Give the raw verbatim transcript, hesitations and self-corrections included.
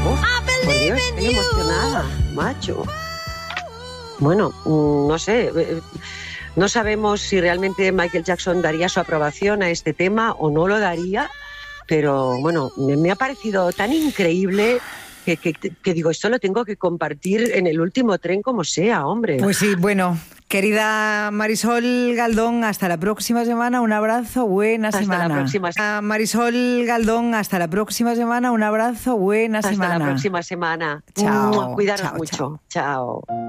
Oh, por Dios, estoy emocionada, macho. Bueno, no sé, no sabemos si realmente Michael Jackson daría su aprobación a este tema o no lo daría, pero bueno, me, me ha parecido tan increíble que, que, que digo, esto lo tengo que compartir en el último tren como sea, hombre. Pues sí, bueno, querida Marisol Galdón, hasta la próxima semana, un abrazo, buena hasta semana. La próxima... Marisol Galdón, hasta la próxima semana, un abrazo, buena hasta semana. Hasta la próxima semana. Chao. Cuidaros chao, mucho. chao. Chao.